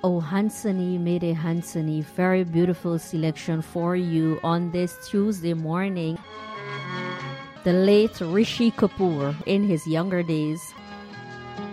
Oh, Hansoni made a Hansoni. Very beautiful selection for you on this Tuesday morning. The late Rishi Kapoor in his younger days